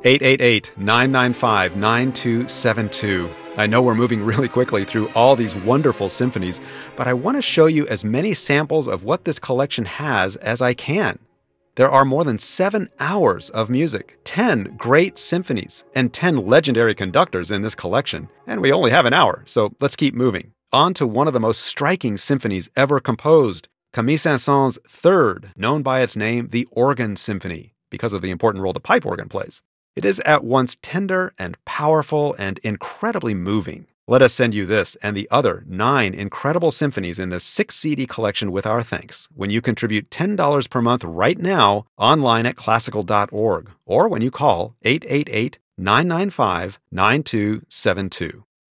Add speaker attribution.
Speaker 1: 888-995-9272. I know we're moving really quickly through all these wonderful symphonies, but I want to show you as many samples of what this collection has as I can. There are more than 7 hours of music, 10 great symphonies, and 10 legendary conductors in this collection, and we only have an hour, so let's keep moving. On to one of the most striking symphonies ever composed, Camille Saint-Saëns' third, known by its name, the Organ Symphony, because of the important role the pipe organ plays. It is at once tender and powerful and incredibly moving. Let us send you this and the other 9 incredible symphonies in this 6-CD collection with our thanks when you contribute $10 per month right now online at classical.org or when you call 888-995-9272.